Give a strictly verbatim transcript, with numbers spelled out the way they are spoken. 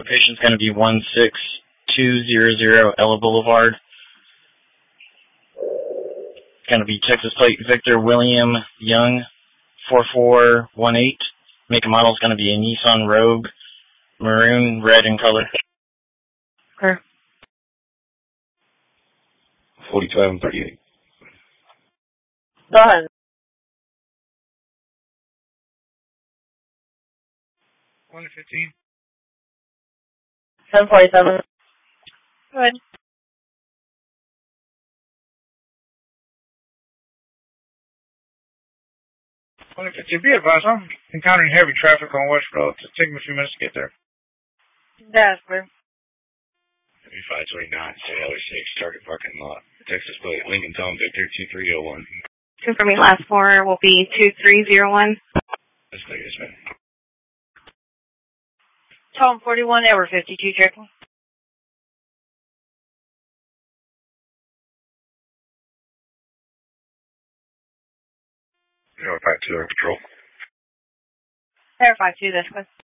Location's going to be one six two zero zero Ella Boulevard. It's going to be Texas plate Victor William Young four four one eight. Make and model is going to be a Nissan Rogue, maroon, red in color. Okay. forty-seven thirty-eight. Done. one fifteen. ten forty-seven. Good. one fifteen. Be advised, I'm encountering heavy traffic on West Road. It's taking me a few minutes to get there. That's clear. five twenty-nine, Highway six, target parking lot. Texas plate, Lincoln Tom Victor two three zero one. Confirming last four will be two three zero one. That's clear, yes, ma'am. Tom forty-one, Edward fifty-two, checking. zero five two, control. Verify two, that's good.